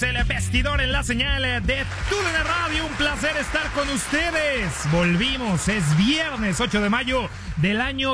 El vestidor en la señal de TUDN Radio, un placer estar con ustedes. Volvimos, es viernes 8 de mayo del año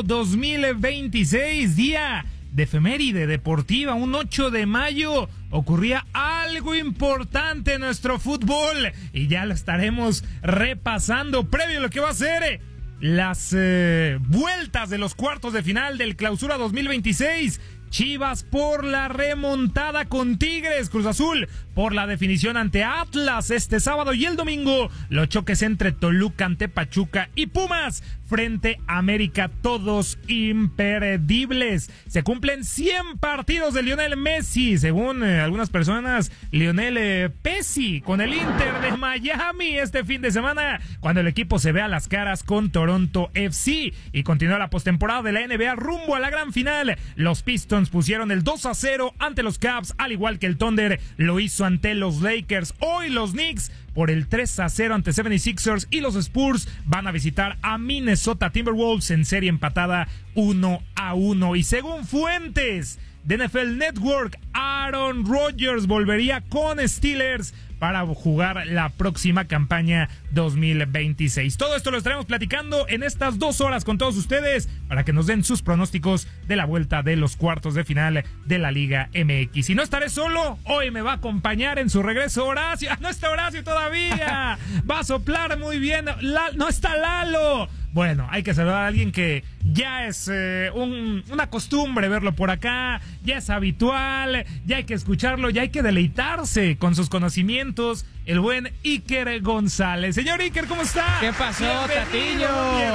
2026, día de efeméride deportiva. Un 8 de mayo ocurría algo importante en nuestro fútbol y ya lo estaremos repasando previo a lo que va a ser las vueltas de los cuartos de final del Clausura 2026. Chivas por la remontada con Tigres, Cruz Azul por la definición ante Atlas este sábado, y el domingo los choques entre Toluca ante Pachuca y Pumas frente a América, todos imperdibles. Se cumplen 100 partidos de Lionel Messi, según algunas personas, Lionel Pessi, con el Inter de Miami este fin de semana, cuando el equipo se ve a las caras con Toronto FC, y continúa la postemporada de la NBA rumbo a la gran final. Los Pistons pusieron el 2-0 ante los Cavs, al igual que el Thunder lo hizo ante los Lakers. Hoy los Knicks por el 3-0 ante 76ers, y los Spurs van a visitar a Minnesota Timberwolves en serie empatada 1-1. Y según fuentes de NFL Network, Aaron Rodgers volvería con Steelers para jugar la próxima campaña 2026. Todo esto lo estaremos platicando en estas 2 horas con todos ustedes para que nos den sus pronósticos de la vuelta de los cuartos de final de la Liga MX. Y no estaré solo, hoy me va a acompañar en su regreso Horacio. No está Horacio todavía, va a soplar muy bien. No está Lalo. Bueno, hay que saludar a alguien que ya es una costumbre verlo por acá, ya es habitual, ya hay que escucharlo, ya hay que deleitarse con sus conocimientos, el buen Iker González. Señor Iker, ¿cómo está? ¿Qué pasó, Tatillo?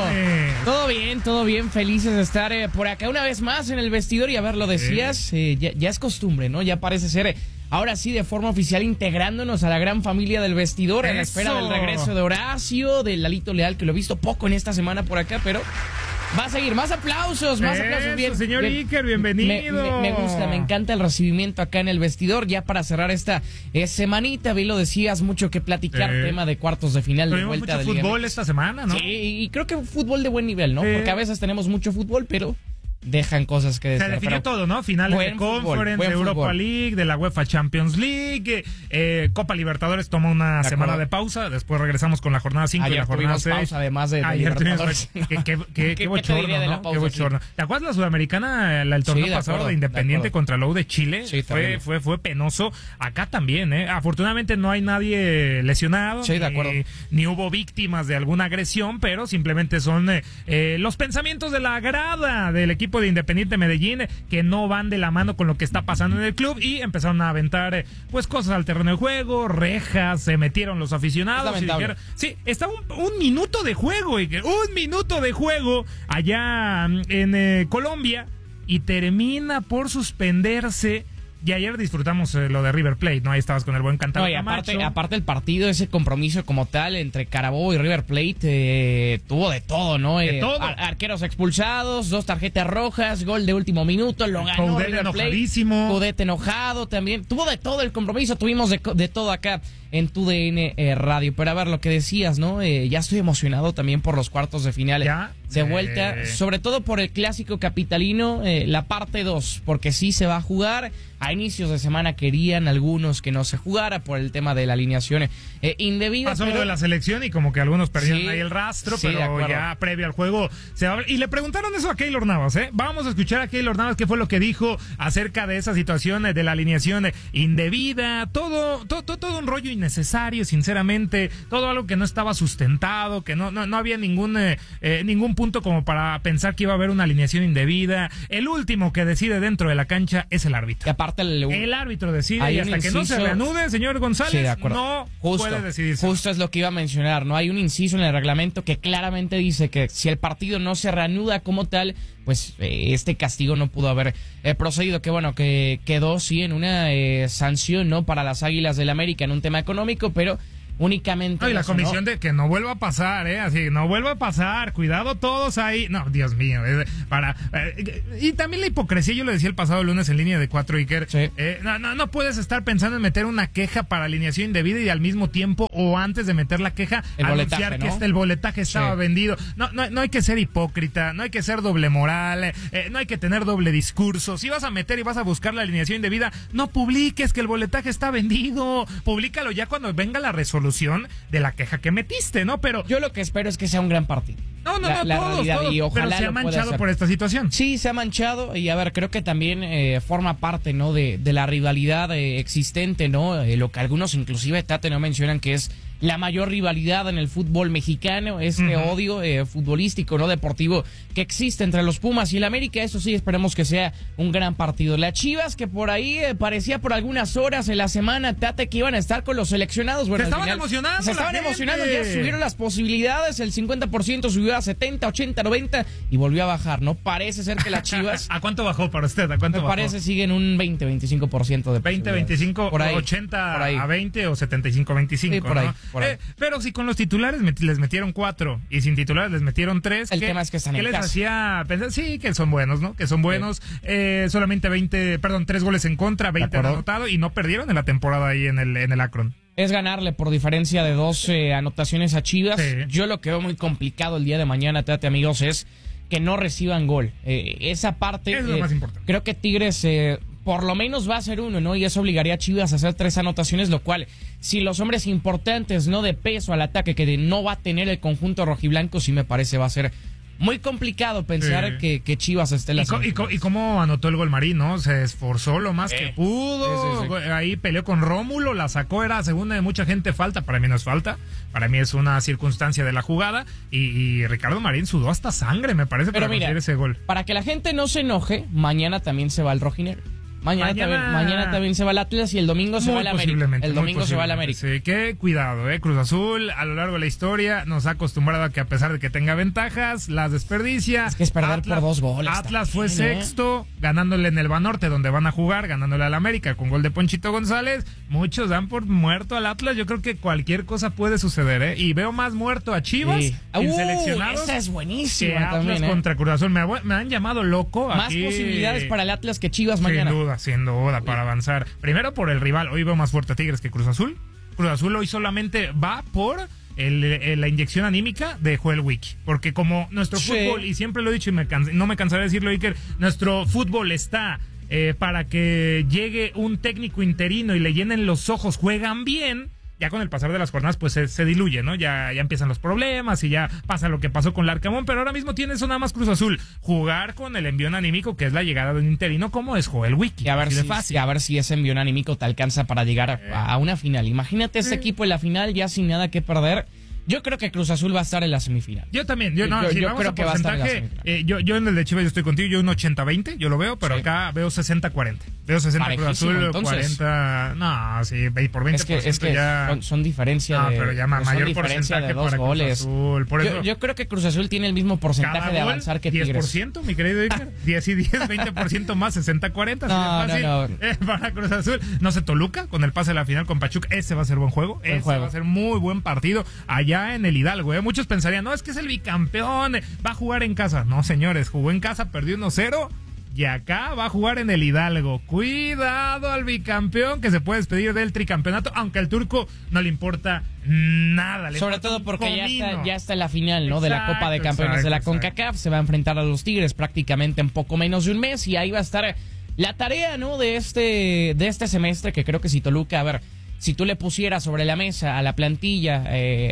Todo bien, felices de estar por acá una vez más en el vestidor. Y a ver, lo decías, ya es costumbre, ¿no? Ya parece ser... Ahora sí, de forma oficial, integrándonos a la gran familia del vestidor. En la espera del regreso de Horacio, de Lalito Leal, que lo he visto poco en esta semana por acá, pero va a seguir. Más aplausos. Bien, señor Iker, bienvenido. Me gusta, me encanta el recibimiento acá en el vestidor. Ya para cerrar esta semanita, bien lo decías, mucho que platicar, tema de cuartos de final, de vuelta de mucho fútbol esta semana, ¿no? Sí, y creo que fútbol de buen nivel, ¿no? Porque a veces tenemos mucho fútbol, pero... dejan cosas que desear. Se definió todo, ¿no? Finales de Conference, de Europa League, de la UEFA Champions League, Copa Libertadores tomó una semana de pausa, después regresamos con la jornada 5 y la jornada 6. Pausa, además de Libertadores. Qué bochorno, ¿no? Qué bochorno. ¿Te acuerdas la Sudamericana, el torneo pasado de Independiente contra la U de Chile? Sí, fue penoso. Acá también, Afortunadamente no hay nadie lesionado, ni hubo víctimas de alguna agresión, pero simplemente son los pensamientos de la grada del equipo de Independiente Medellín, que no van de la mano con lo que está pasando en el club, y empezaron a aventar pues cosas al terreno de juego, rejas, se metieron los aficionados y dijeron, sí, estaba un minuto de juego, un minuto de juego allá en Colombia, y termina por suspenderse. Y ayer disfrutamos lo de River Plate, ¿no? Ahí estabas con el buen Cantado Camacho. Aparte el partido, ese compromiso como tal entre Carabobo y River Plate, tuvo de todo, ¿no? De todo. Arqueros expulsados, 2 tarjetas rojas, gol de último minuto, lo ganó Coudet River Plate. Coudet enojado también. Tuvo de todo el compromiso, tuvimos de todo acá en TUDN Radio. Pero a ver, lo que decías, ¿no? Ya estoy emocionado también por los cuartos de final. ¿Ya? De vuelta, sobre todo por el clásico capitalino, la parte 2, porque sí se va a jugar. A inicios de semana querían algunos que no se jugara por el tema de la alineación indebida. Pasó lo de la selección y como que algunos perdieron ahí el rastro, pero ya previo al juego se va a ver. Y le preguntaron eso a Keylor Navas, Vamos a escuchar a Keylor Navas qué fue lo que dijo acerca de esa situación de la alineación indebida, todo un rollo innecesario, sinceramente, todo algo que no estaba sustentado, que no había ningún punto como para pensar que iba a haber una alineación indebida. El último que decide dentro de la cancha es el árbitro. Y aparte el árbitro decide, y hasta que no se reanude, señor González, no puede decidirse. Justo es lo que iba a mencionar, ¿no? Hay un inciso en el reglamento que claramente dice que si el partido no se reanuda como tal, pues este castigo no pudo haber procedido. Que bueno, que quedó sí en una sanción, ¿no? Para las Águilas del América en un tema económico, pero únicamente. No, y la comisión de que no vuelva a pasar, así, no vuelva a pasar, cuidado todos ahí. No, Dios mío, y también la hipocresía, yo lo decía el pasado lunes en línea de 4, Iker. Sí. No puedes estar pensando en meter una queja para alineación indebida y al mismo tiempo o antes de meter la queja anunciar que el boletaje estaba vendido. No hay que ser hipócrita, no hay que ser doble moral, no hay que tener doble discurso. Si vas a meter y vas a buscar la alineación indebida, no publiques que el boletaje está vendido. Publícalo ya cuando venga la resolución de la queja que metiste, ¿no? Pero yo lo que espero es que sea un gran partido. No, todos, y ojalá pero se ha manchado por esta situación. Sí, se ha manchado y a ver, creo que también forma parte, ¿no? de la rivalidad existente, ¿no? Lo que algunos inclusive Tate no mencionan que es la mayor rivalidad en el fútbol mexicano, odio futbolístico, no deportivo que existe entre los Pumas y el América. Eso sí, esperemos que sea un gran partido. Las Chivas, que por ahí parecía por algunas horas en la semana, Tate, que iban a estar con los seleccionados. Bueno, se estaban emocionando, ya subieron las posibilidades, el 50% subió a 70, 80, 90 y volvió a bajar, ¿no? Parece ser que las Chivas... ¿A cuánto bajó para usted? ¿A cuánto bajó? Parece siguen un 20, 25% de 20, 25, por ahí, 80 por ahí. A 20 o 75, 25, sí, por ahí, ¿no? Pero si con los titulares les metieron 4 y sin titulares les metieron 3. El tema es que están en casa. ¿Qué les hacía pensar? Sí, que son buenos, ¿no? Que son buenos. Sí. Solamente 3 goles en contra, 20 han anotado y no perdieron en la temporada ahí en el Akron. Es ganarle por diferencia de 2 anotaciones a Chivas. Sí. Yo lo que veo muy complicado el día de mañana, Tate, amigos, es que no reciban gol. Esa parte es lo más importante. Creo que Tigres por lo menos va a ser 1, ¿no? Y eso obligaría a Chivas a hacer 3 anotaciones, lo cual, si los hombres importantes, no de peso al ataque, que no va a tener el conjunto rojiblanco, sí me parece va a ser muy complicado pensar que Chivas esté en la y cómo anotó el gol Marín, ¿no? Se esforzó lo más que pudo. Sí. Ahí peleó con Rómulo, la sacó, era segunda de mucha gente falta. Para mí no es falta. Para mí es una circunstancia de la jugada. Y Ricardo Marín sudó hasta sangre, me parece, para conseguir ese gol. Para que la gente no se enoje, mañana también se va el rojinegro. Mañana también se va el Atlas y el domingo se va el América. El domingo se va el América. Sí, qué cuidado, Cruz Azul a lo largo de la historia nos ha acostumbrado a que a pesar de que tenga ventajas, las desperdicia. Es que es perder por 2 goles. Atlas fue sexto, ganándole en el Banorte donde van a jugar, ganándole al América con gol de Ponchito González. Muchos dan por muerto al Atlas. Yo creo que cualquier cosa puede suceder, Y veo más muerto a Chivas en seleccionados. Esa es buenísima que Atlas también, contra Cruz Azul. Me han llamado loco. Más aquí. Posibilidades para el Atlas que Chivas mañana. Sin duda, para avanzar. Primero por el rival. Hoy veo más fuerte a Tigres que Cruz Azul. Cruz Azul hoy solamente va por la inyección anímica de Joel Wiki. Porque como nuestro fútbol, y siempre lo he dicho y no me cansaré de decirlo, Iker, nuestro fútbol está para que llegue un técnico interino y le llenen los ojos, juegan bien. Ya con el pasar de las jornadas pues se diluye, ¿no? Ya empiezan los problemas y ya pasa lo que pasó con Larcamón, pero ahora mismo tiene eso nada más Cruz Azul. Jugar con el envión anímico que es la llegada de un interino como es Joel Wiki. Y a ver si ese envión anímico te alcanza para llegar a una final. Imagínate ese equipo en la final ya sin nada que perder. Yo creo que Cruz Azul va a estar en la semifinal. Yo también. Yo creo que va a estar en la semifinal. Yo en el de Chivas yo estoy contigo. Yo un 80-20, yo lo veo, pero acá veo 60-40. Veo 60 Cruz Azul, entonces, 40... No, sí, por 20% es que ya... Son diferencia de... pero ya mayor porcentaje de 2 goles. Cruz Azul. Por eso, yo creo que Cruz Azul tiene el mismo porcentaje de avanzar que Tigres. 10%, mi querido Iker. 10 y 10, 20% más, 60-40. No. Para Cruz Azul. No sé, Toluca, con el pase a la final con Pachuca. Ese va a ser buen juego. Va a ser muy buen partido. Allá en el Hidalgo, Muchos pensarían, no, es que es el bicampeón, va a jugar en casa. No, señores, jugó en casa, perdió 1-0 y acá va a jugar en el Hidalgo. Cuidado al bicampeón que se puede despedir del tricampeonato, aunque al turco no le importa nada. Sobre todo porque ya está en la final, ¿no? De la Copa de Campeones de la CONCACAF. Se va a enfrentar a los Tigres prácticamente en poco menos de un mes y ahí va a estar la tarea, ¿no? De este semestre, que creo que si Toluca, a ver, si tú le pusieras sobre la mesa a la plantilla,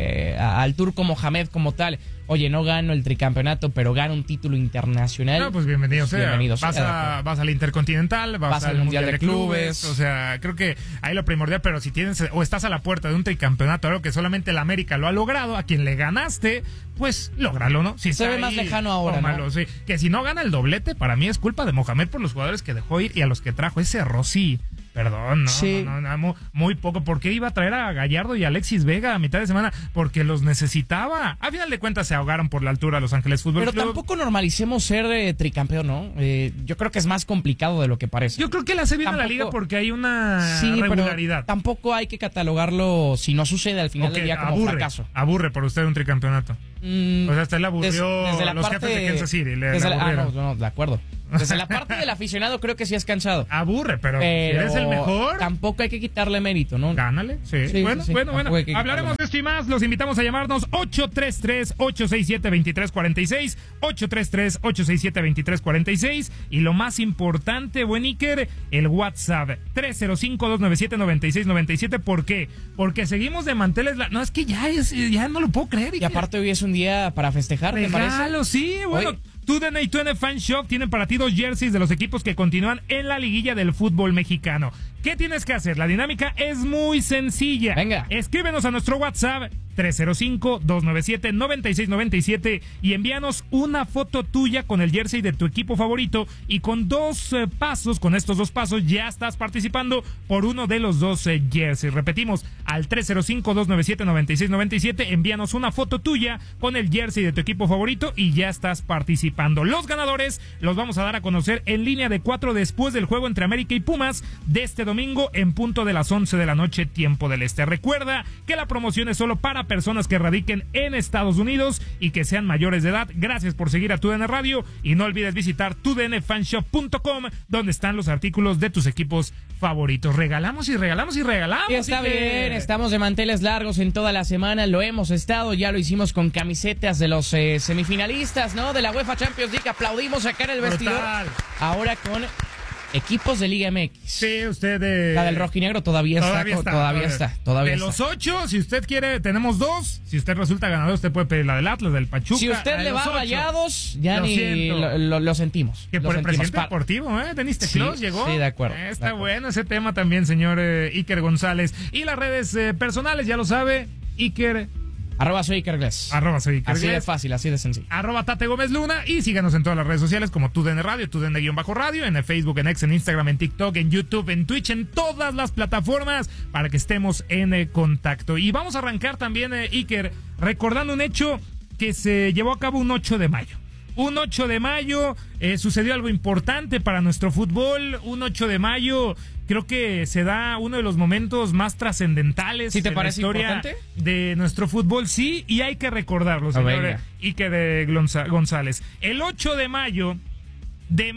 al turco Mohamed como tal, oye, no gano el tricampeonato, pero gano un título internacional. No, pues bienvenido sea. Vas al Intercontinental, vas al Mundial de Clubes. O sea, creo que ahí lo primordial, pero si tienes o estás a la puerta de un tricampeonato, algo que solamente el América lo ha logrado, a quien le ganaste, pues lógralo, ¿no? Si se ve más lejano ahora, ¿no? Sí. Que si no gana el doblete, para mí es culpa de Mohamed por los jugadores que dejó ir y a los que trajo. Ese Rossi Perdón, Sí. no, muy poco. ¿Por qué iba a traer a Gallardo y Alexis Vega a mitad de semana? Porque los necesitaba. A final de cuentas se ahogaron por la altura Los Ángeles Fútbol Pero Club. tampoco normalicemos ser tricampeón, ¿no? Yo creo que es más complicado de lo que parece. Yo creo que le hace bien a la liga porque hay una regularidad. Pero tampoco hay que catalogarlo, si no sucede al final del día, como fracaso. Aburre por usted un tricampeonato. O sea, hasta él aburrió desde la los parte jefes de Kansas City. No, de acuerdo. Desde la parte del aficionado creo que sí es cansado. Aburre, pero si eres el mejor. Tampoco hay que quitarle mérito, ¿no? Gánale. Sí. Bueno. Hablaremos de esto y más. Los invitamos a llamarnos 833-867-2346. 833-867-2346. Y lo más importante, buen Iker, el WhatsApp 305-297-9697. ¿Por qué? Porque seguimos de manteles. No, es que ya no lo puedo creer, Iker. Y aparte hoy es un día para festejar, ¿te parece? Regalo, sí, bueno. TUDN y TUDN Fan Shop tienen para ti 2 jerseys de los equipos que continúan en la liguilla del fútbol mexicano. ¿Qué tienes que hacer? La dinámica es muy sencilla. Venga. Escríbenos a nuestro WhatsApp 305-297-9697 y envíanos una foto tuya con el jersey de tu equipo favorito y con con estos 2 pasos ya estás participando por uno de los 2 jerseys. Repetimos, al 305-297-9697 envíanos una foto tuya con el jersey de tu equipo favorito y ya estás participando. Los ganadores los vamos a dar a conocer en línea de 4 después del juego entre América y Pumas de este domingo en punto de las 11 de la noche, tiempo del este. Recuerda que la promoción es solo para personas que radiquen en Estados Unidos y que sean mayores de edad. Gracias por seguir a TUDN Radio y no olvides visitar tudnfanshop.com, donde están los artículos de tus equipos favoritos. Regalamos y regalamos y regalamos. Y está bien, estamos de manteles largos en toda la semana, lo hemos estado, ya lo hicimos con camisetas de los semifinalistas, ¿no? De la UEFA Champions League, aplaudimos acá en el vestidor. Brutal. Ahora con equipos de Liga MX. Sí, usted La del rojinegro todavía está. De los 8, si usted quiere, tenemos 2. Si usted resulta ganador, usted puede pedir la del Atlas, del Pachuca. Si usted le va a Rayados, ya lo sentimos. Que por el presidente deportivo, Denis Teclos llegó. Sí, de acuerdo. Está bueno ese tema también, señor Iker González. Y las redes personales, ya lo sabe, Iker. @soy Iker Gles. Así de fácil, así de sencillo. @Tate Gómez Luna. Y síganos en todas las redes sociales como TUDN Radio, TUDN_Radio, en el Facebook, en X, en Instagram, en TikTok, en YouTube, en Twitch, en todas las plataformas para que estemos en contacto. Y vamos a arrancar también, Iker, recordando un hecho que se llevó a cabo un 8 de mayo. Un 8 de mayo sucedió algo importante para nuestro fútbol. Un 8 de mayo creo que se da uno de los momentos más trascendentales ¿Sí te en parece la historia importante? De nuestro fútbol, sí, y hay que recordarlo, señor Iker González. El 8 de mayo de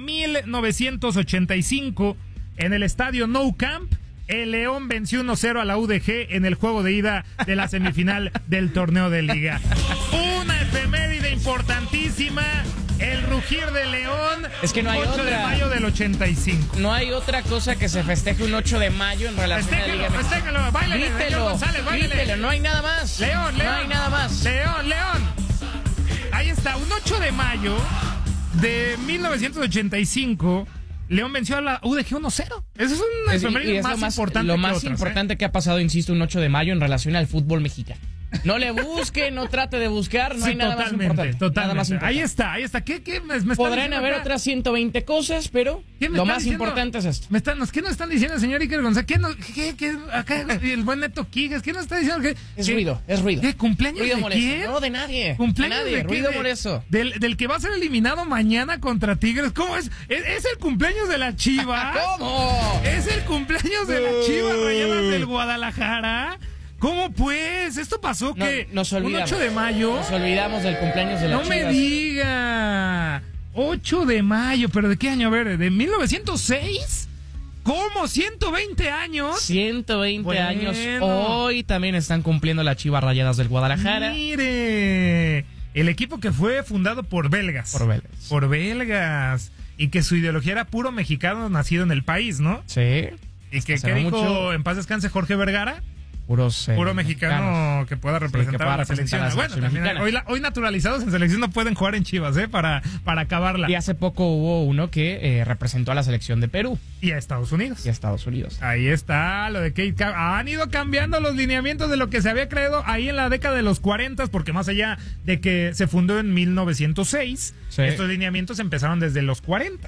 1985, en el estadio Nou Camp, el León venció 1-0 a la UDG en el juego de ida de la semifinal del torneo de Liga. Una efeméride importantísima. El rugir de León. Es que no hay 8 de mayo del 85. No hay otra cosa que se festeje un 8 de mayo en relación a la Liga MX. Festéjalo, báilale, grítelo, no hay nada más. León. No hay nada más. León. Ahí está, un 8 de mayo de 1985. León venció a la UDG 1-0. Eso es una efeméride más importante. Lo más importante que ha pasado, insisto, un 8 de mayo en relación al fútbol mexicano. No le busque, no trate de buscar, no hay nada más importante. Totalmente. Nada más importante. Ahí está. ¿Qué me podrán haber otras 120 cosas, pero lo más importante es esto. ¿Qué nos están diciendo, señor Iker González? ¿Qué acá el buen Neto Quigas? ¿Qué nos está diciendo? Es ruido. ¿Qué? ¿Cumpleaños ruido de molesto. quién? No, de nadie. ¿Cumpleaños de nadie. de Ruido qué? molesto. Del que va a ser eliminado mañana contra Tigres. ¿Cómo es? ¿Es el cumpleaños de la Chivas? ¿Cómo? ¿Es el cumpleaños de la Chivas Rayadas del Guadalajara? ¿Cómo pues? Esto pasó que nos olvidamos. Un 8 de mayo. Nos olvidamos del cumpleaños de la Chivas. No me diga. 8 de mayo, ¿pero de qué año? A ver, ¿de 1906? ¿Cómo? ¿120 años? 120 años. Hoy también están cumpliendo las Chivas Rayadas del Guadalajara. Mire, el equipo que fue fundado por belgas. Por belgas. Y que su ideología era puro mexicano nacido en el país, ¿no? Sí. Y que ¿qué dijo en paz descanse Jorge Vergara? Puro mexicano que pueda representar a la selección. Bueno, también hoy naturalizados en selección no pueden jugar en Chivas, para acabarla. Y hace poco hubo uno que representó a la selección de Perú. Y a Estados Unidos. Ahí está, lo de que han ido cambiando los lineamientos de lo que se había creado ahí en la década de los 40, porque más allá de que se fundó en 1906, estos lineamientos empezaron desde los 40.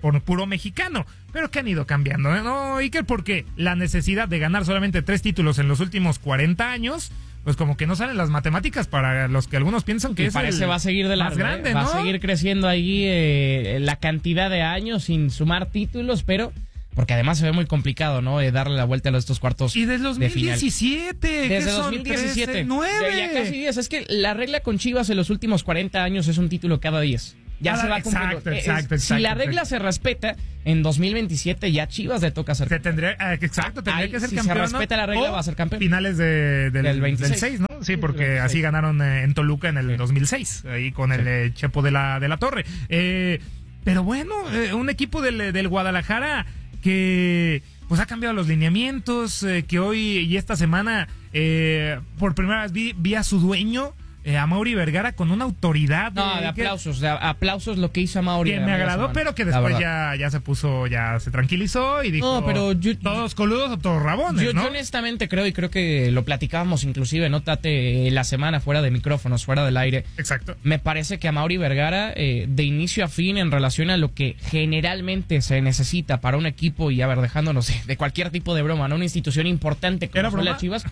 por puro mexicano, pero que han ido cambiando, ¿no, Iker? Porque la necesidad de ganar solamente 3 títulos en los últimos 40 años, pues como que no salen las matemáticas para los que algunos piensan que y es parece va a seguir de más grande, ¿no? Va a seguir creciendo ahí la cantidad de años sin sumar títulos, pero porque además se ve muy complicado, ¿no? Darle la vuelta a estos cuartos. Y desde 2017, desde 2017, 9. Ya casi 10. Es que la regla con Chivas en los últimos 40 años es un título cada 10. Ya se va cumpliendo. Exacto. Si la regla se respeta, en 2027 ya Chivas le toca ser campeón. Tendría que ser campeón. Si se respeta la regla, va a ser campeón. Finales del 26, ¿no? Sí, porque así ganaron en Toluca en el 2006, ahí con el Chepo de la Torre. Pero bueno, un equipo del Guadalajara que pues ha cambiado los lineamientos, que hoy y esta semana por primera vez vi a su dueño, a Mauri Vergara, con una autoridad. No, de aplausos lo que hizo a Mauri. Que me agradó, pero que después ya se puso, ya se tranquilizó y dijo, no, pero todos coludos o todos rabones, ¿no? Yo honestamente creo que lo platicábamos inclusive, no Tate, la semana fuera de micrófonos, fuera del aire. Exacto. Me parece que a Mauri Vergara, de inicio a fin, en relación a lo que generalmente se necesita para un equipo, y a ver, dejándonos de cualquier tipo de broma, ¿no? Una institución importante como son las Chivas.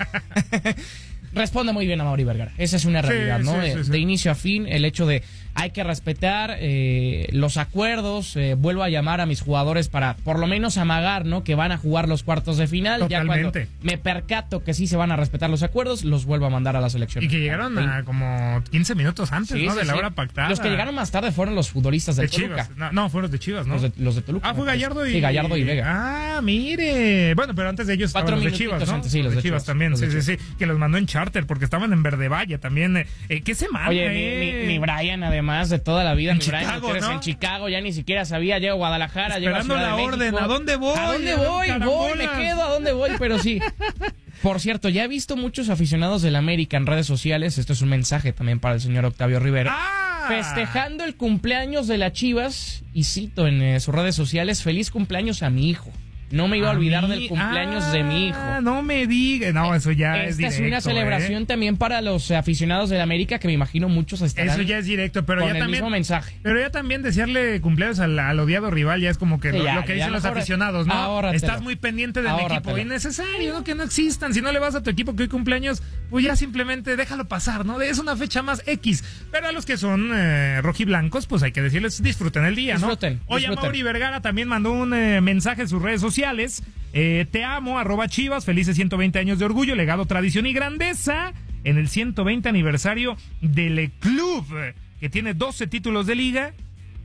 Responde muy bien a Mauri Vergara. Esa es una realidad, sí, ¿no? Sí. De inicio a fin, el hecho de hay que respetar los acuerdos. Vuelvo a llamar a mis jugadores para por lo menos amagar, ¿no? Que van a jugar los cuartos de final. Totalmente. Ya cuando me percato que sí se van a respetar los acuerdos, los vuelvo a mandar a la selección. Y que llegaron a como 15 minutos antes, ¿no? De la hora pactada. Los que llegaron más tarde fueron los futbolistas de Toluca. Chivas. No, fueron los de Chivas, ¿no? Los de Toluca. Fue Gallardo y... Sí, Gallardo y Vega. Ah, mire. Bueno, pero antes de ellos estaban los de Chivas, ¿no? Antes, sí, los de Chivas también. Sí. Que los mandó en charter porque estaban en Verde Valle también. ¿Qué semana? Oye, mi Brian, además de toda la vida, en mi Brian, Chicago, ¿no? En Chicago, ya ni siquiera sabía, llego a Guadalajara, llego a Ciudad de orden, México. ¿a dónde voy? ¿A dónde voy? Me quedo, ¿a dónde voy? Pero sí. Por cierto, ya he visto muchos aficionados del América en redes sociales, esto es un mensaje también para el señor Octavio Rivera, festejando el cumpleaños de las Chivas, y cito en sus redes sociales: feliz cumpleaños a mi hijo. No me iba a olvidar del cumpleaños de mi hijo. No me digas. No, eso ya es directo. Esta es una celebración también para los aficionados del América, que me imagino muchos estarán. Eso ya es directo, pero con ya el también. Mismo mensaje. Pero ya también desearle cumpleaños al odiado rival ya es como que lo que dicen los aficionados, ¿no? Ahórratelo. Estás muy pendiente del equipo. Innecesario, ¿no? Que no existan. Si no le vas a tu equipo que hoy cumpleaños, pues ya simplemente déjalo pasar, ¿no? Es una fecha más X. Pero a los que son rojiblancos, pues hay que decirles, disfruten el día, ¿no? Oye, Mauri Vergara también mandó un mensaje en sus redes sociales. Te amo, @Chivas, felices 120 años de orgullo, legado, tradición y grandeza en el 120 aniversario del club, que tiene 12 títulos de liga,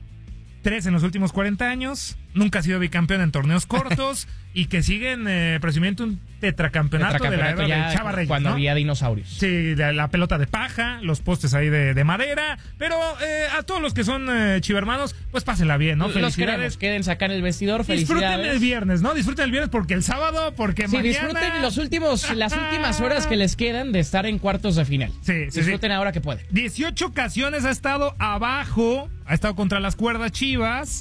3 en los últimos 40 años, nunca ha sido bicampeón en torneos cortos y que siguen presumiendo un tetracampeonato de la era de Chava Reyes, cuando ¿no? había dinosaurios. Sí, la pelota de paja, los postes ahí de madera, pero a todos los que son chivermanos, pues pásenla bien, ¿no? Los queremos, quédense acá en el vestidor, felicidades. Disfruten el viernes, ¿no? Disfruten el viernes porque el sábado, porque mañana... disfruten las últimas horas que les quedan de estar en cuartos de final. Disfruten ahora que pueden. 18 ocasiones ha estado abajo, ha estado contra las cuerdas Chivas,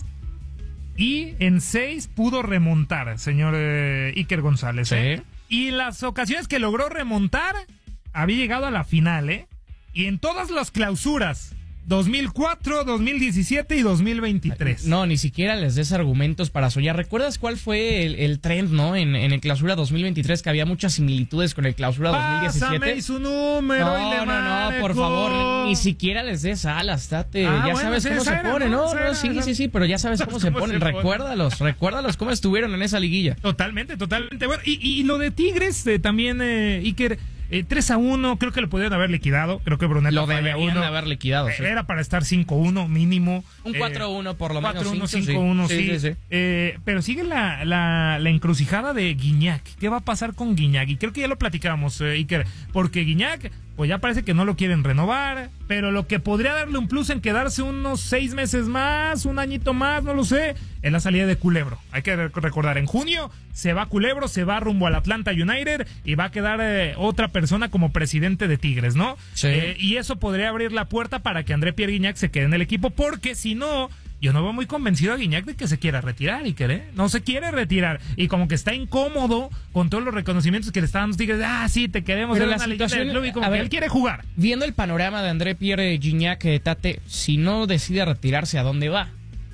y en 6 pudo remontar, señor Iker González. Sí. Y las ocasiones que logró remontar, había llegado a la final, y en todas las clausuras, 2004, 2017 y 2023. No, ni siquiera les des argumentos para soñar. ¿Recuerdas cuál fue el trend, no? En el clausura 2023, que había muchas similitudes con el clausura 2017. Pásame su número y le no, por favor, ni siquiera les des alas, Tate. Ya sabes cómo se ponen, ¿no? Sí, pero ya sabes cómo se ponen. Recuérdalos cómo estuvieron en esa liguilla. Totalmente. Bueno, y lo de Tigres, también, Iker... 3-1, creo que lo podrían haber liquidado. Creo que Bruneta lo deberían haber liquidado. Sí. Era para estar 5-1 mínimo. Un 4-1 por lo menos. 4-1, 5-1, sí. Pero sigue la encrucijada de Guiñac. ¿Qué va a pasar con Guiñac? Y creo que ya lo platicábamos, Iker. Porque Guiñac, pues ya parece que no lo quieren renovar. Pero lo que podría darle un plus en quedarse unos 6 meses más, un añito más, no lo sé, es la salida de Culebro. Hay que recordar, en junio se va Culebro, se va rumbo al Atlanta United y va a quedar otra persona como presidente de Tigres, ¿no? Sí. Y eso podría abrir la puerta para que André Pierre Guiñac se quede en el equipo, porque si no, yo no veo muy convencido a Guiñac de que se quiera retirar, Iker, no se quiere retirar, y como que está incómodo con todos los reconocimientos que le están dando Tigres. Sí, te queremos ver una leyenda del club, y como que él quiere jugar. Viendo el panorama de André Pierre Guiñac, Tate, si no decide retirarse, ¿a dónde va?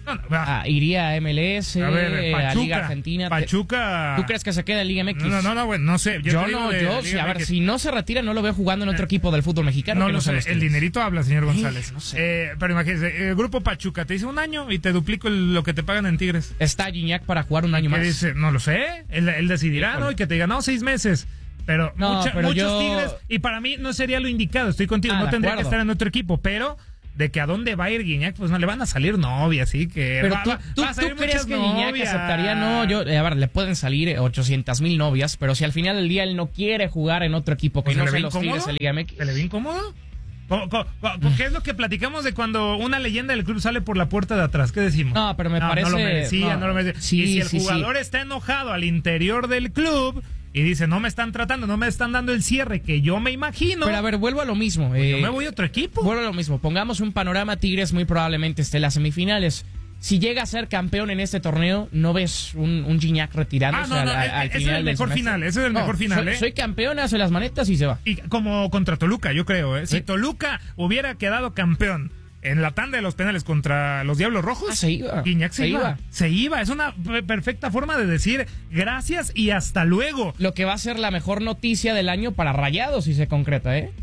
Iría a MLS, a ver, Pachuca, a Liga Argentina. Pachuca. ¿Tú crees que se queda en Liga MX? No, bueno, no sé. Yo a ver, si no se retira, no lo veo jugando en otro equipo del fútbol mexicano. No lo sé, el dinerito habla, señor González. No sé. Pero imagínese, el Grupo Pachuca te dice 1 año y te duplico lo que te pagan en Tigres. ¿Está Gignac para jugar un año más? Dice, no lo sé, él decidirá, ¿no? Y que te diga, 6 meses. Pero, muchos Tigres, y para mí no sería lo indicado, estoy contigo, no tendría que estar en otro equipo, pero de que a dónde va a ir Gignac, pues no le van a salir novias, así que... Pero tú crees que Gignac aceptaría, a ver, le pueden salir 800,000 novias, pero si al final del día él no quiere jugar en otro equipo que no se los Tigres en Liga MX. ¿Se le ve incómodo? ¿Qué es lo que platicamos de cuando una leyenda del club sale por la puerta de atrás? ¿Qué decimos? No, pero me parece... No lo merecía. Sí, y si el jugador está enojado al interior del club... Y dice, no me están tratando, no me están dando el cierre que yo me imagino. Pero a ver, vuelvo a lo mismo. Pues yo me voy a otro equipo. Vuelvo a lo mismo. Pongamos un panorama, Tigres muy probablemente esté en las semifinales. Si llega a ser campeón en este torneo, ¿no ves un Gignac retirándose al final? Ese es el mejor final, ese es el mejor final. Soy campeón, hace las manetas y se va. Y como contra Toluca, yo creo. ¿Sí? Si Toluca hubiera quedado campeón en la tanda de los penales contra los Diablos Rojos, se iba. Gignac se iba. Es una perfecta forma de decir gracias y hasta luego. Lo que va a ser la mejor noticia del año para Rayados si se concreta, ¿eh?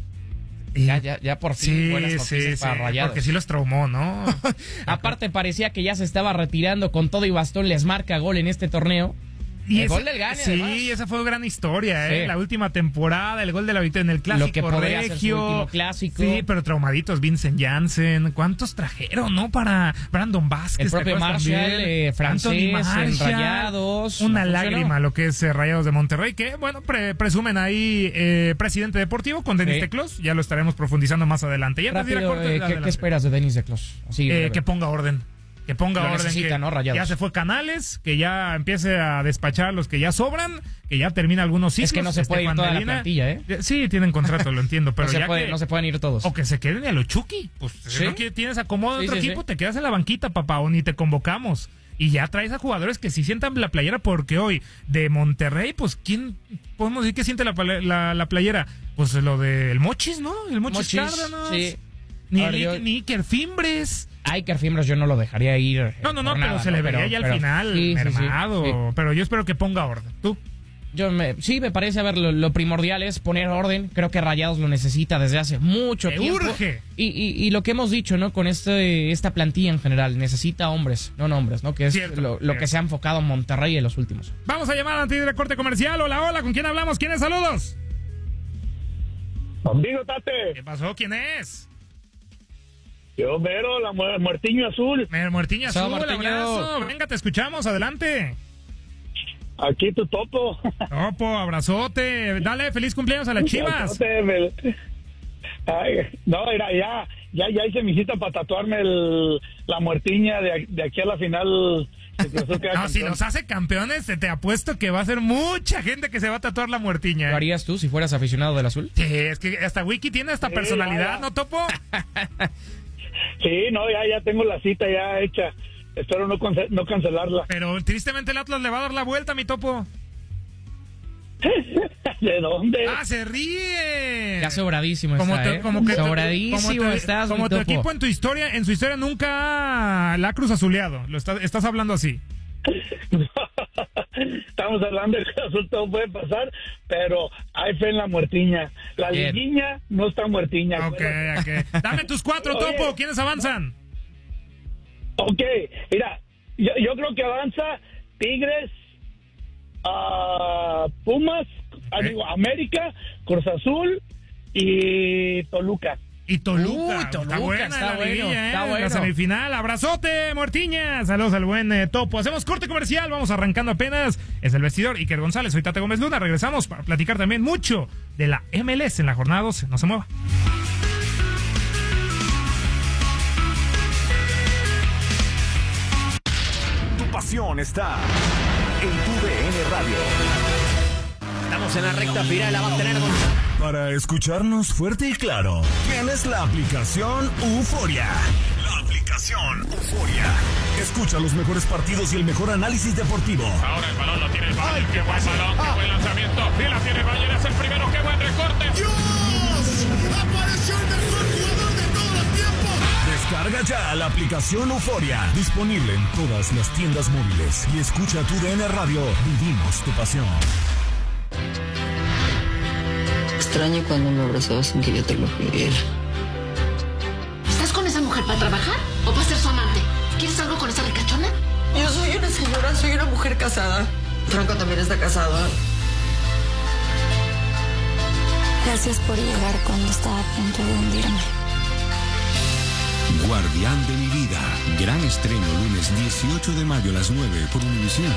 Ya por fin buenas noticias para Rayados. Porque sí los traumó, ¿no? Aparte parecía que ya se estaba retirando con todo y bastón, les marca gol en este torneo. Y el gol del Gane, sí, además. Esa fue gran historia, sí. La última temporada, el gol de la victoria en el clásico. Lo que podría ser su último clásico. Sí, pero traumaditos, Vincent Janssen. ¿Cuántos trajeron, no? Para Brandon Vázquez. El propio Marshall, francés, en Rayados. Una lágrima lo que es Rayados de Monterrey, que, bueno, presumen ahí presidente deportivo con Denis Teclos. Ya lo estaremos profundizando más adelante. Ya rápido, ¿qué esperas de Denis Teclos? Que ponga orden. Que ponga orden, necesita, que ¿no? Rayados. Ya se fue Canales, que ya empiece a despachar los que ya sobran, que ya termina algunos ciclos. Es que no se puede ir toda la plantilla, ¿eh? Sí, tienen contrato, lo entiendo, pero no se pueden ir todos. O que se queden a lo Chucky. Pues si no tienes acomodo en otro equipo, te quedas en la banquita, papá, o ni te convocamos. Y ya traes a jugadores que sí sientan la playera, porque hoy de Monterrey, pues, ¿quién podemos decir que siente la playera? Pues lo del Mochis, ¿no? El Mochis Cárdenas. Sí. Ni Iker Fimbres. Iker Fimbres yo no lo dejaría ir. No, pero se le vería ya al final mermado. Sí. Pero yo espero que ponga orden. ¿Tú? Me parece, a ver, lo primordial es poner orden. Creo que Rayados lo necesita desde hace mucho tiempo. ¡Urge! Y lo que hemos dicho, ¿no? Con esta plantilla en general, necesita hombres, no nombres, ¿no? Que es lo que se ha enfocado en Monterrey en los últimos. Vamos a llamar antes de corte comercial. Hola, ¿con quién hablamos? ¿Quién es? Saludos. Conmigo, Tate. ¿Qué pasó? ¿Quién es? Yo, Vero, la Muertiño Azul. Muertiño Azul, abrazo. Venga, te escuchamos, adelante. Aquí tu Topo. Topo, abrazote. Dale, feliz cumpleaños a las Chivas. Ay, no, ya hice mi cita para tatuarme la Muertiña de aquí a la final. No, si nos hace campeones, te apuesto que va a ser mucha gente que se va a tatuar la Muertiña. ¿Lo harías tú si fueras aficionado del azul? Sí, es que hasta Wiki tiene esta personalidad, ¿no, Topo? Sí, no, ya tengo la cita ya hecha. Espero no cancelarla. Pero tristemente el Atlas le va a dar la vuelta, mi Topo. ¿De dónde? ¡Ah, se ríe! Ya sobradísimo sobradísimo estás, como tu equipo en su historia nunca la ha Cruz Azuleado. Estás hablando así. Estamos hablando de que el Azul todo puede pasar, pero hay fe en la Muertiña. La liguilla no está Muertiña. Ok. Dame tus 4, Topo. ¿Quiénes avanzan? Ok, mira, yo creo que avanza Tigres, Pumas, América, Cruz Azul y Toluca. Toluca está buena está la liguilla, está bueno. La semifinal. Abrazote, Muertiña. Saludos al buen Topo. Hacemos corte comercial, vamos arrancando apenas. Es el vestidor. Iker González, soy Tate Gómez Luna. Regresamos para platicar también mucho de la MLS en la jornada 12. No se mueva. Tu pasión está en tu DN Radio. Estamos en la recta final, la va a tener González. Para escucharnos fuerte y claro, tienes la aplicación Euforia. La aplicación Euforia. Escucha los mejores partidos y el mejor análisis deportivo. Ahora el balón lo tiene el Bayern. Qué buen balón, qué buen lanzamiento. Y la tiene el Bayern, es el primero. Qué buen recorte. ¡Dios! ¡Apareció el mejor jugador de todos los tiempos! Descarga Descarga ya la aplicación Euforia. Disponible en todas las tiendas móviles. Y escucha tu DN Radio. Vivimos tu pasión. Extraño cuando me abrazabas sin que yo te lo pidiera. ¿Estás con esa mujer para trabajar o para ser su amante? ¿Quieres algo con esa ricachona? Yo soy una señora, soy una mujer casada. Franco también está casado. Gracias por llegar cuando estaba a punto de hundirme. Guardián de mi vida. Gran estreno lunes 18 de mayo a las 9 por Univisión.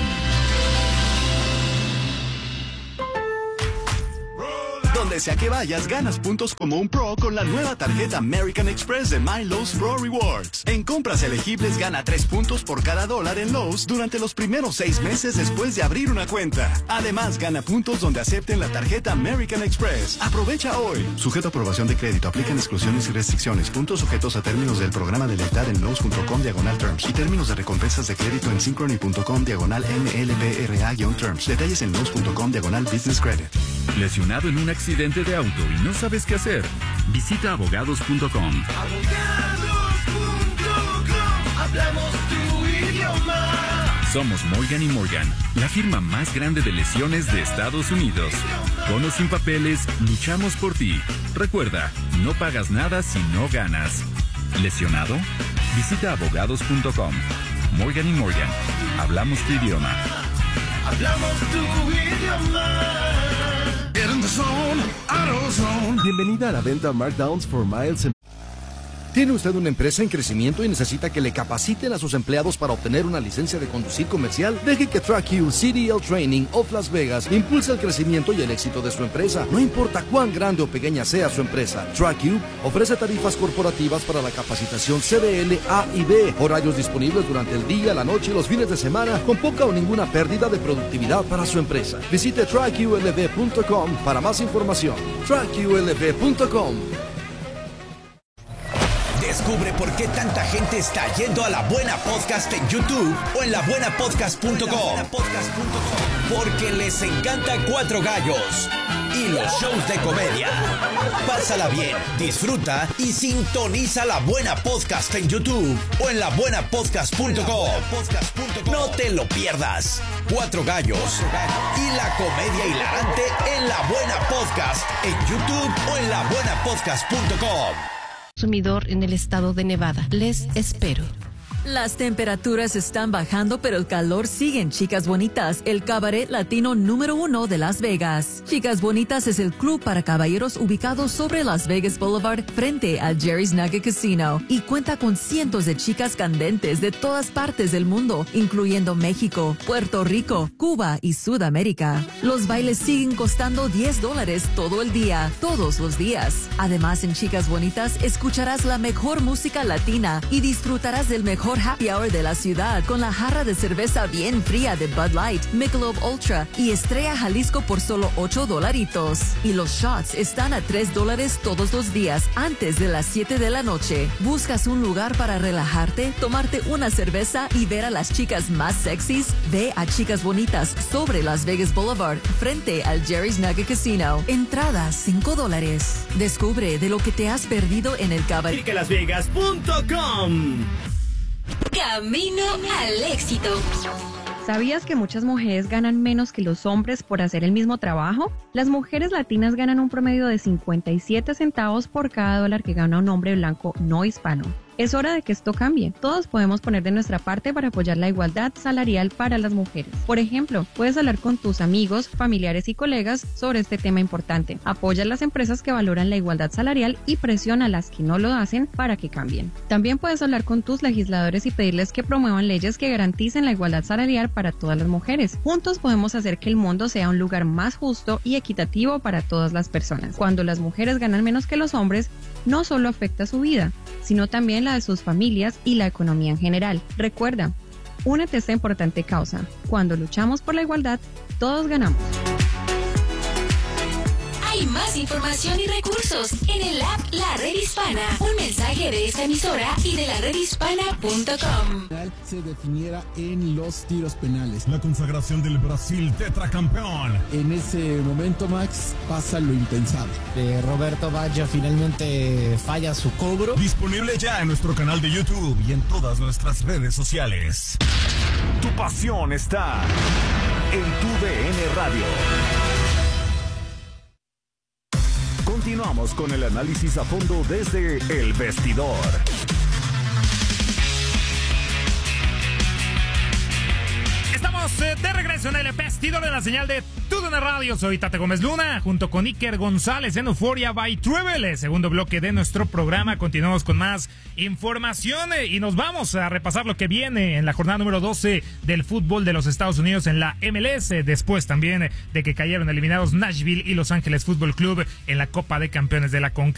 Donde sea que vayas, ganas puntos como un pro con la nueva tarjeta American Express de My Lowe's Pro Rewards. En compras elegibles, gana 3 puntos por cada $1 en Lowe's durante los primeros 6 meses después de abrir una cuenta. Además, gana puntos donde acepten la tarjeta American Express. Aprovecha hoy. Sujeto a aprobación de crédito. Aplican exclusiones y restricciones. Puntos sujetos a términos del programa de lealtad en Lowe's.com/terms y términos de recompensas de crédito en Synchrony.com/MLBRA-terms. Detalles en Lowe's.com/business credit. ¿Lesionado en un accidente de auto y no sabes qué hacer? Visita abogados.com. Hablamos tu idioma. Somos Morgan & Morgan, la firma más grande de lesiones de Estados Unidos. Con o sin papeles, luchamos por ti. Recuerda, no pagas nada si no ganas. ¿Lesionado? Visita abogados.com. Morgan & Morgan, hablamos tu idioma. Hablamos tu idioma. Bienvenida a la venta Markdowns for Miles. ¿Tiene usted una empresa en crecimiento y necesita que le capaciten a sus empleados para obtener una licencia de conducir comercial? Deje que TrackU, CDL Training of Las Vegas impulse el crecimiento y el éxito de su empresa. No importa cuán grande o pequeña sea su empresa, TrackU ofrece tarifas corporativas para la capacitación CDL A y B, horarios disponibles durante el día, la noche y los fines de semana, con poca o ninguna pérdida de productividad para su empresa. Visite TrackULV.com para más información. TrackULV.com. Descubre por qué tanta gente está yendo a La Buena Podcast en YouTube o en labuenapodcast.com. Porque les encanta Cuatro Gallos y los shows de comedia. Pásala bien, disfruta y sintoniza La Buena Podcast en YouTube o en labuenapodcast.com. No te lo pierdas. Cuatro Gallos y la comedia hilarante en La Buena Podcast en YouTube o en labuenapodcast.com. Consumidor en el estado de Nevada. Les espero. Las temperaturas están bajando, pero el calor sigue en Chicas Bonitas, el cabaret latino número 1 de Las Vegas. Chicas Bonitas es el club para caballeros ubicado sobre Las Vegas Boulevard frente al Jerry's Nugget Casino y cuenta con cientos de chicas candentes de todas partes del mundo, incluyendo México, Puerto Rico, Cuba y Sudamérica. Los bailes siguen costando $10 todo el día, todos los días. Además, en Chicas Bonitas escucharás la mejor música latina y disfrutarás del mejor happy hour de la ciudad con la jarra de cerveza bien fría de Bud Light, Michelob Ultra y Estrella Jalisco por solo $8. Y los shots están a $3 todos los días antes de las 7 de la noche. ¿Buscas un lugar para relajarte, tomarte una cerveza y ver a las chicas más sexys? Ve a Chicas Bonitas sobre Las Vegas Boulevard frente al Jerry's Nugget Casino. Entrada $5. Descubre de lo que te has perdido en el cabaret. Lasvegas.com. Camino al éxito. ¿Sabías que muchas mujeres ganan menos que los hombres por hacer el mismo trabajo? Las mujeres latinas ganan un promedio de 57 centavos por cada $1 que gana un hombre blanco no hispano. Es hora de que esto cambie. Todos podemos poner de nuestra parte para apoyar la igualdad salarial para las mujeres. Por ejemplo, puedes hablar con tus amigos, familiares y colegas sobre este tema importante. Apoya a las empresas que valoran la igualdad salarial y presiona a las que no lo hacen para que cambien. También puedes hablar con tus legisladores y pedirles que promuevan leyes que garanticen la igualdad salarial para todas las mujeres. Juntos podemos hacer que el mundo sea un lugar más justo y equitativo para todas las personas. Cuando las mujeres ganan menos que los hombres, no solo afecta su vida, sino también la de sus familias y la economía en general. Recuerda, únete a esta importante causa. Cuando luchamos por la igualdad, todos ganamos. Hay y más información y recursos en el app La Red Hispana. Un mensaje de esta emisora y de laredhispana.com. Se definiera en los tiros penales. La consagración del Brasil tetracampeón. En ese momento, Max, pasa lo impensable. Roberto Baggio finalmente falla su cobro. Disponible ya en nuestro canal de YouTube y en todas nuestras redes sociales. Tu pasión está en tu DN Radio. Continuamos con el análisis a fondo desde El Vestidor. Estamos de regreso en el vestidor de la señal de TUDN Radio. Soy Tate Gómez Luna, junto con Iker González en Euphoria by Travel. Segundo bloque de nuestro programa. Continuamos con más información y nos vamos a repasar lo que viene en la jornada número 12 del fútbol de los Estados Unidos en la MLS. Después también de que cayeron eliminados Nashville y Los Ángeles Fútbol Club en la Copa de Campeones de la CONCACAF.